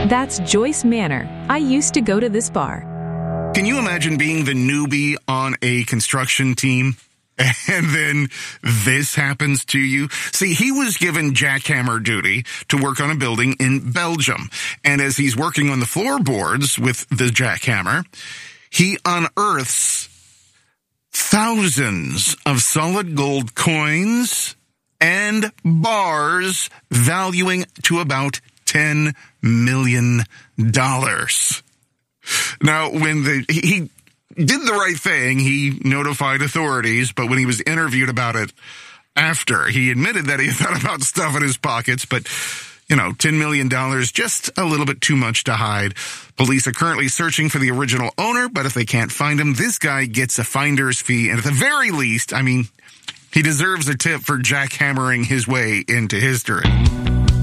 That's Joyce Manor. I used to go to this bar. Can you imagine being the newbie on a construction team? And then this happens to you? See, he was given jackhammer duty to work on a building in Belgium. And as he's working on the floorboards with the jackhammer, he unearths thousands of solid gold coins and bars valuing to about $10 million. Now, when he did the right thing, he notified authorities, but when he was interviewed about it after, he admitted that he thought about stuff in his pockets, but, $10 million, just a little bit too much to hide. Police are currently searching for the original owner, but if they can't find him, this guy gets a finder's fee, and at the very least, he deserves a tip for jackhammering his way into history.